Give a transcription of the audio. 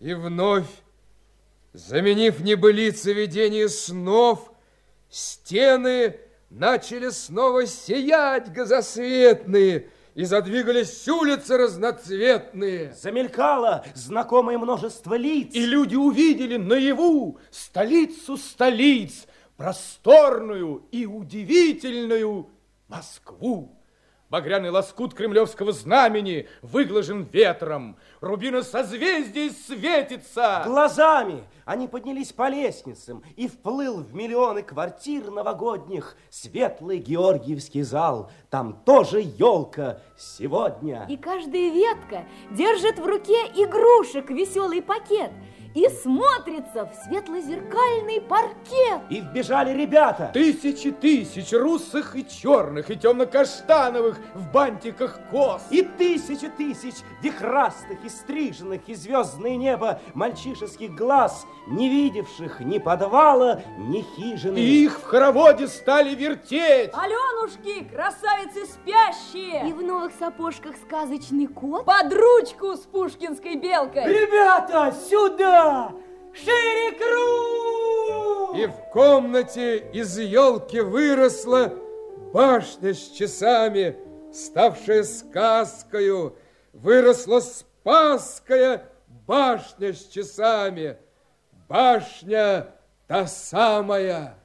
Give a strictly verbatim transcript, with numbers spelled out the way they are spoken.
И вновь, заменив небылицы видения снов, стены начали снова сиять газосветные, и задвигались улицы разноцветные. Замелькало знакомое множество лиц. И люди увидели наяву столицу столиц, просторную и удивительную Москву. Багряный лоскут кремлевского знамени выглажен ветром. Рубина созвездий светится. Глазами они поднялись по лестницам, и вплыл в миллионы квартир новогодних светлый Георгиевский зал. Там тоже елка сегодня. И каждая ветка держит в руке игрушек веселый пакет и смотрится в светло-зеркальный паркет. И вбежали ребята. Тысячи тысяч русых и черных, и темно-каштановых в бантиках кос. И тысячи тысяч вихрастых, и стриженных, и звездное небо мальчишеских глаз, не видевших ни подвала, ни хижины. И их в хороводе стали вертеть. Аленушки, красавицы спящие. И в новых сапожках сказочный кот. Под ручку с пушкинской белкой. Ребята, сюда! Шире круг! И в комнате из елки выросла башня с часами, ставшая сказкою. Выросла Спасская башня с часами. Башня та самая.